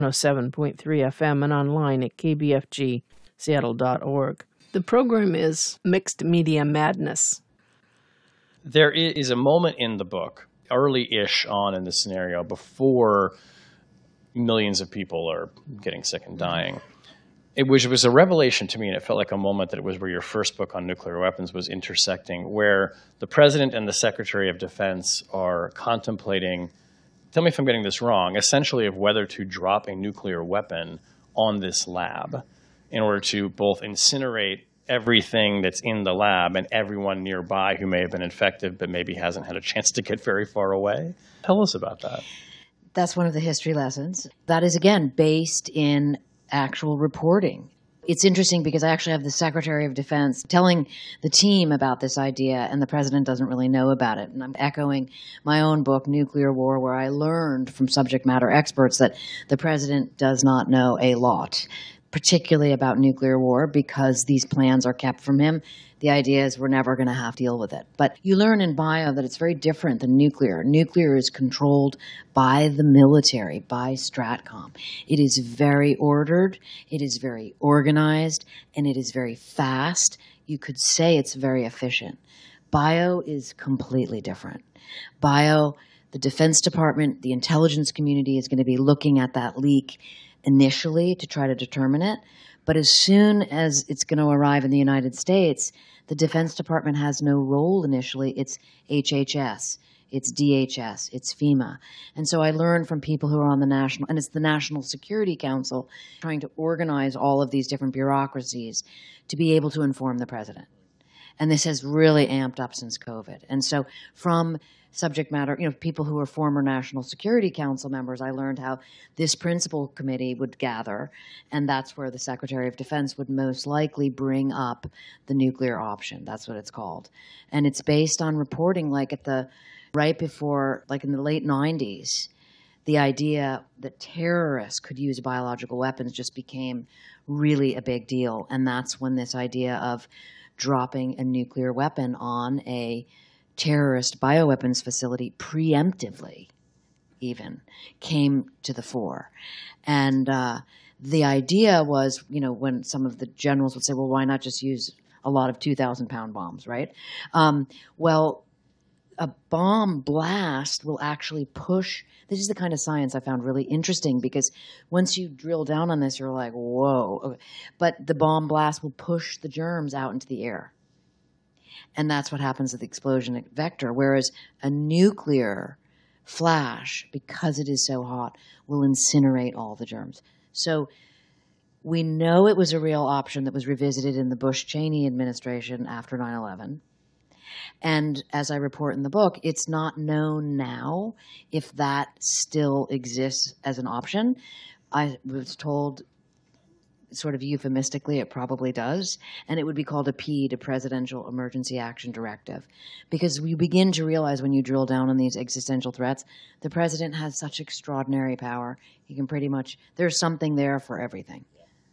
107.3 FM and online at kbfgseattle.org. The program is Mixed Media Madness. There is a moment in the book, early-ish on in the scenario, before millions of people are getting sick and dying. It was a revelation to me, and it felt like a moment that it was where your first book on nuclear weapons was intersecting, where the President and the Secretary of Defense are contemplating, tell me if I'm getting this wrong, essentially of whether to drop a nuclear weapon on this lab in order to both incinerate everything that's in the lab and everyone nearby who may have been infected but maybe hasn't had a chance to get very far away. Tell us about that. That's one of the history lessons. That is, again, based in actual reporting. It's interesting because I actually have the Secretary of Defense telling the team about this idea, and the President doesn't really know about it. And I'm echoing my own book, Nuclear War, where I learned from subject matter experts that the President does not know a lot, particularly about nuclear war, because these plans are kept from him. The idea is we're never going to have to deal with it. But you learn in bio that it's very different than nuclear. Nuclear is controlled by the military, by STRATCOM. It is very ordered, it is very organized, and it is very fast. You could say it's very efficient. Bio is completely different. Bio, the Defense Department, the intelligence community is going to be looking at that leak initially to try to determine it. But as soon as it's going to arrive in the United States, the Defense Department has no role initially. It's HHS, it's DHS, it's FEMA. And so I learned from people who are on the national, and it's the National Security Council, trying to organize all of these different bureaucracies to be able to inform the president. And this has really amped up since COVID. And so from subject matter, people who are former National Security Council members, I learned how this principal committee would gather, and that's where the Secretary of Defense would most likely bring up the nuclear option. That's what it's called. And it's based on reporting like right before, like in the late 90s, the idea that terrorists could use biological weapons just became really a big deal. And that's when this idea of dropping a nuclear weapon on a terrorist bioweapons facility preemptively even came to the fore. And the idea was, when some of the generals would say, well, why not just use a lot of 2,000-pound bombs, right? Well, a bomb blast will actually push. This is the kind of science I found really interesting, because once you drill down on this, you're like, whoa. But the bomb blast will push the germs out into the air. And that's what happens with the explosion vector, whereas a nuclear flash, because it is so hot, will incinerate all the germs. So we know it was a real option that was revisited in the Bush-Cheney administration after 9/11. And as I report in the book, it's not known now if that still exists as an option. I was told sort of euphemistically, it probably does, and it would be called a PEAD, a Presidential Emergency Action Directive, because we begin to realize when you drill down on these existential threats, the president has such extraordinary power. He can pretty much, there's something there for everything.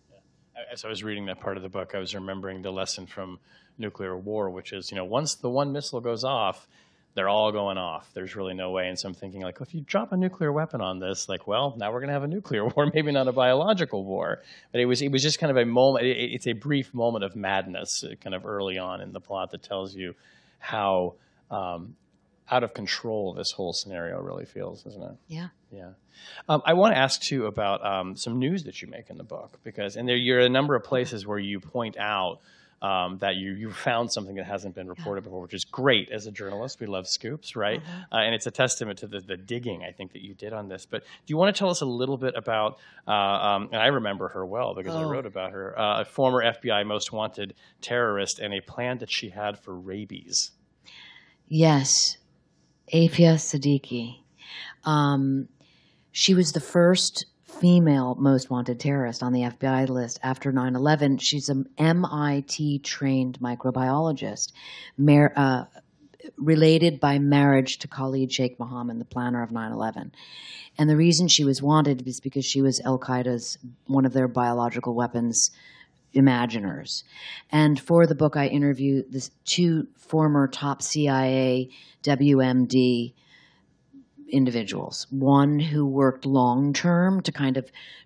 As I was reading that part of the book, I was remembering the lesson from nuclear war, which is, once the one missile goes off, they're all going off. There's really no way. And so I'm thinking, like, if you drop a nuclear weapon on this, well, now we're going to have a nuclear war, maybe not a biological war. But it was just kind of a moment. It's a brief moment of madness kind of early on in the plot that tells you how out of control this whole scenario really feels, isn't it? Yeah. Yeah. I want to ask, too, about some news that you make in the book, because you're a number of places where you point out that you found something that hasn't been reported before, which is great. As a journalist, we love scoops, right? And it's a testament to the digging, I think, that you did on this. But do you want to tell us a little bit about, and I remember her well because I wrote about her, a former FBI most wanted terrorist and a plan that she had for rabies. Yes, Afia Siddiqui. She was the first female most wanted terrorist on the FBI list after 9/11. She's an MIT-trained microbiologist, related by marriage to Khalid Sheikh Mohammed, the planner of 9/11. And the reason she was wanted is because she was Al-Qaeda's, one of their biological weapons imaginers. And for the book, I interview two former top CIA, WMD individuals. One who worked long term to kind of